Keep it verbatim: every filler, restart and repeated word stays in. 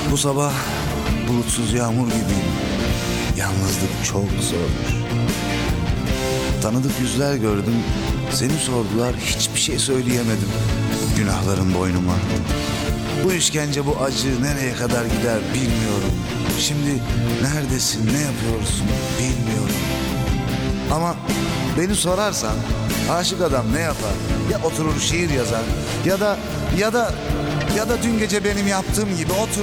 Bu sabah bulutsuz yağmur gibiyim. Yalnızlık çok zormuş. Tanıdık yüzler gördüm. Seni sordular, hiçbir şey söyleyemedim. Günahlarım boynuma. Bu işkence, bu acı nereye kadar gider bilmiyorum. Şimdi neredesin, ne yapıyorsun bilmiyorum. Ama beni sorarsan aşık adam ne yapar? Ya oturur şiir yazar ya da ya da ya da dün gece benim yaptığım gibi oturur